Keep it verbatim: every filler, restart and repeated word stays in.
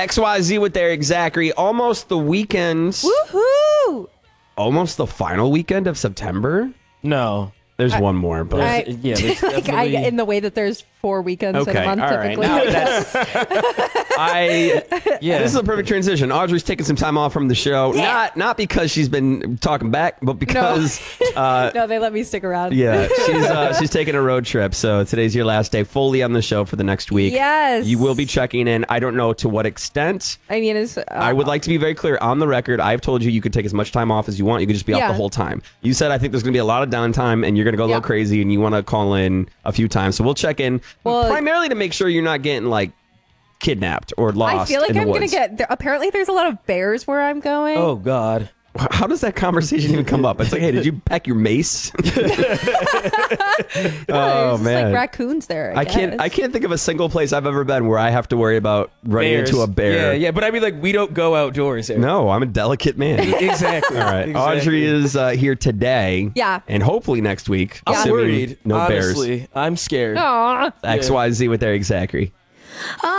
X Y Z with Eric Zachary. Almost the weekend. Woohoo! Almost the final weekend of September. No. There's I, one more, but I, yeah, there's like I, definitely... in the way that there's four weekends in okay, a month all right. typically. Now that's, I Yeah. This is a perfect transition. Audrey's taking some time off from the show, Yeah. not not because she's been talking back, but because no, uh, no they let me stick around. yeah, she's uh, she's taking a road trip. So today's your last day fully on the show for the next week. Yes, You will be checking in. I don't know to what extent. I mean, it's, uh, I would like to be very clear on the record. I've told you you could take as much time off as you want. You could just be off Yeah. the whole time. You said I think there's going to be a lot of downtime and you're going to go a Yeah. little crazy and you want to call in a few times. So we'll check in Well, primarily to make sure you're not getting like kidnapped or lost. I feel like in the I'm gonna woods. get. There, apparently, there's a lot of bears where I'm going. Oh, God. How does that conversation even come up? It's like, hey, did you pack your mace? No, oh there's just, man, like raccoons there. I, I can't. guess. I can't think of a single place I've ever been where I have to worry about running Bears. into a bear. Yeah, yeah, but I mean, like, we don't go outdoors, Eric. No, I'm a delicate man. Exactly. All right, Exactly. Audrey is uh, here today. Yeah. and hopefully next week. I'm assuming worried. No bears. Honestly, I'm scared. Aw. X Y Z with Eric Zachary.